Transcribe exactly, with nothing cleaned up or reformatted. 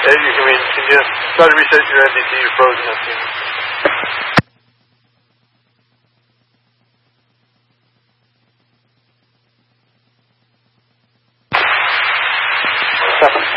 Ed, you can, mean, can you try to reset your N D T? You're frozen up here. Seven.